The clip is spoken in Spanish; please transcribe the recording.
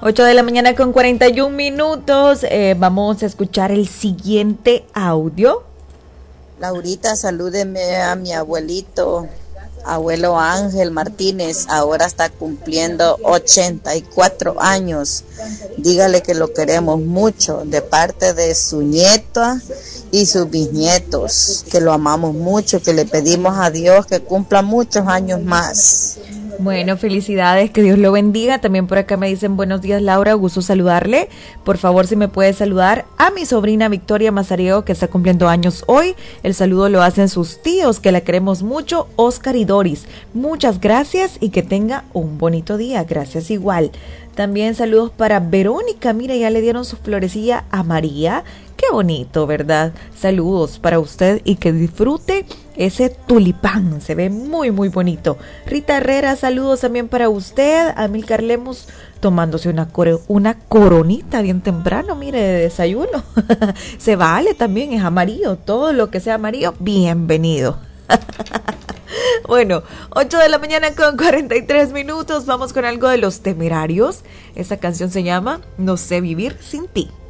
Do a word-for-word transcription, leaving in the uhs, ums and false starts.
ocho de la mañana con cuarenta y un minutos. Eh, vamos a escuchar el siguiente audio. Laurita, salúdeme a mi abuelito, abuelo Ángel Martínez. Ahora está cumpliendo ochenta y cuatro años. Dígale que lo queremos mucho, de parte de su nieta y sus bisnietos, que lo amamos mucho, que le pedimos a Dios que cumpla muchos años más. Bueno, felicidades, que Dios lo bendiga. También por acá me dicen buenos días, Laura, gusto saludarle. Por favor, si me puede saludar a mi sobrina Victoria Mazariego, que está cumpliendo años hoy. El saludo lo hacen sus tíos, que la queremos mucho, Oscar y Doris. Muchas gracias y que tenga un bonito día. Gracias igual. También saludos para Verónica. Mira, ya le dieron su florecilla a María. Qué bonito, ¿verdad? Saludos para usted y que disfrute ese tulipán. Se ve muy, muy bonito. Rita Herrera, saludos también para usted. Amilcar Lemos tomándose una, coro- una coronita bien temprano, mire, de desayuno. Se vale también, es amarillo. Todo lo que sea amarillo, bienvenido. Bueno, ocho de la mañana con cuarenta y tres minutos. Vamos con algo de Los Temerarios. Esta canción se llama No sé vivir sin ti.